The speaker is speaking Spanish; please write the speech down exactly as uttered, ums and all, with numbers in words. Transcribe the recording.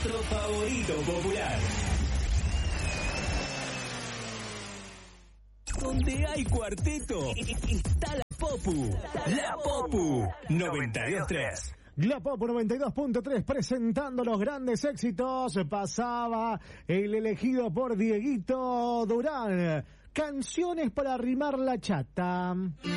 nuestro favorito popular. Donde hay cuarteto, está la Popu. La Popu noventa y dos punto tres. La Popu noventa y dos punto tres presentando los grandes éxitos. Pasaba el elegido por Dieguito Durán. Canciones para arrimar la chata.